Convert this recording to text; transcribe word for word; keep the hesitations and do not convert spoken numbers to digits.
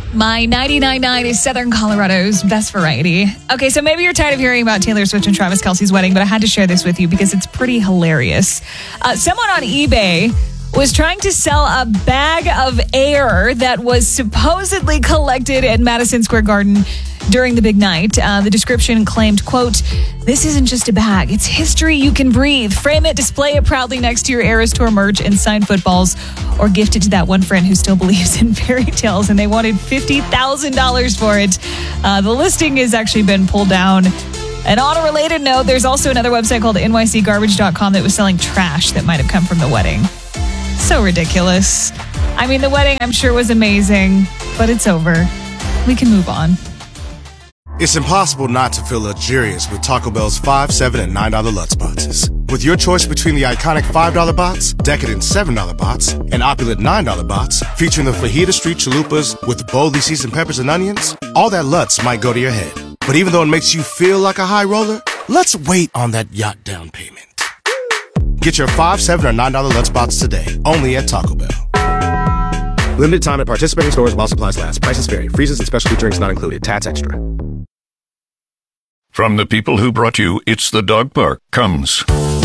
My ninety-nine point nine is Southern Colorado's best variety. Okay, so maybe you're tired of hearing about Taylor Swift and Travis Kelce's wedding, but I had to share this with you because it's pretty hilarious. Uh, someone on eBay was trying to sell a bag of air that was supposedly collected at Madison Square Garden during the big night. Uh, the description claimed, quote, "This isn't just a bag. It's history you can breathe. Frame it, display it proudly next to your Eras Tour merch and sign footballs, or gift it to that one friend who still believes in fairy tales." And they wanted fifty thousand dollars for it. Uh, the listing has actually been pulled down. And on a related note, there's also another website called N Y C garbage dot com that was selling trash that might have come from the wedding. So ridiculous. I mean, the wedding, I'm sure, was amazing, but it's over. We can move on. It's impossible not to feel luxurious with Taco Bell's five, seven, and nine dollar Lutz boxes. With your choice between the iconic five dollar box, decadent seven dollar box, and opulent nine dollar box, featuring the Fajita Street Chalupas with boldly seasoned peppers and onions, all that Lutz might go to your head. But even though it makes you feel like a high roller, let's wait on that yacht down payment. Get your five, seven, or nine dollar Lutz box today, only at Taco Bell. Limited time at participating stores while supplies last. Prices vary. Freezes and specialty drinks not included. Tats extra. From the people who brought you It's the Dog Park comes